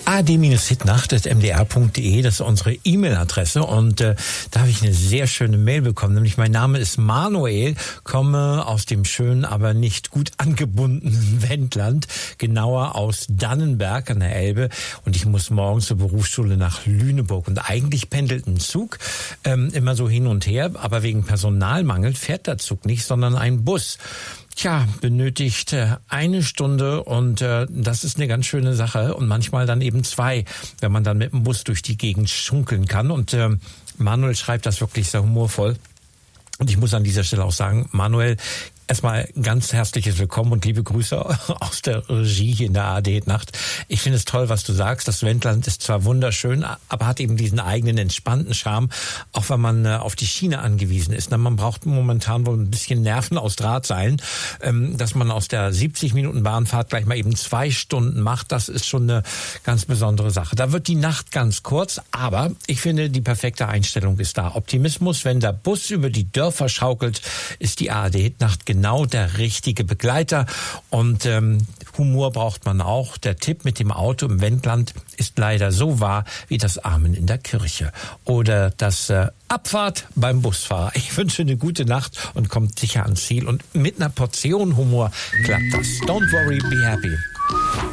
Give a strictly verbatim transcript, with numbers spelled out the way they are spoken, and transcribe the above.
a d hitnacht at m d r punkt d e, das ist unsere E-Mail-Adresse und äh, da habe ich eine sehr schöne Mail bekommen, nämlich mein Name ist Manuel, komme aus dem schönen, aber nicht gut angebundenen Wendland, genauer aus Dannenberg an der Elbe und ich muss morgens zur Berufsschule nach Lüneburg und eigentlich pendelt ein Zug ähm, immer so hin und her, aber wegen Personalmangel fährt der Zug nicht, sondern ein Bus. Tja, benötigt äh, eine Stunde und äh, das ist eine ganz schöne Sache und manchmal dann eben zwei, wenn man dann mit dem Bus durch die Gegend schunkeln kann. Und äh, Manuel schreibt das wirklich sehr humorvoll. Und ich muss an dieser Stelle auch sagen, Manuel, erstmal ganz herzliches Willkommen und liebe Grüße aus der Regie hier in der A D Nacht. Ich finde es toll, was du sagst. Das Wendland ist zwar wunderschön, aber hat eben diesen eigenen entspannten Charme, auch wenn man auf die Schiene angewiesen ist. Man braucht momentan wohl ein bisschen Nerven aus Drahtseilen, dass man aus der siebzig Minuten Bahnfahrt gleich mal eben zwei Stunden macht. Das ist schon eine ganz besondere Sache. Da wird die Nacht ganz kurz, aber ich finde, die perfekte Einstellung ist da. Optimismus, wenn der Bus über die Dörfer schaukelt, ist die A D Nacht genau Genau der richtige Begleiter und ähm, Humor braucht man auch. Der Tipp mit dem Auto im Wendland ist leider so wahr wie das Amen in der Kirche oder das äh, Abfahrt beim Busfahrer. Ich wünsche eine gute Nacht und kommt sicher ans Ziel und mit einer Portion Humor klappt das. Don't worry, be happy.